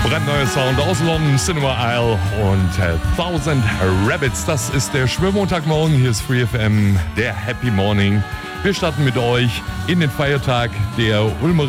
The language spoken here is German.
Brandneuer Sound aus London, Cinema Isle und 1000 Rabbits. Das ist der Schwimmontagmorgen. Hier ist Free FM, der Happy Morning. Wir starten mit euch in den Feiertag der Ulmer